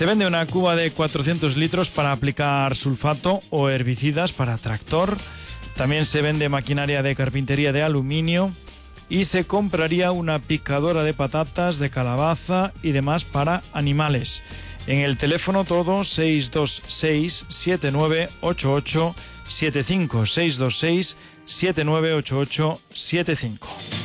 Se vende una cuba de 400 litros para aplicar sulfato o herbicidas para tractor. También se vende maquinaria de carpintería de aluminio y se compraría una picadora de patatas, de calabaza y demás para animales. En el teléfono todo 626 798875, 626 798875.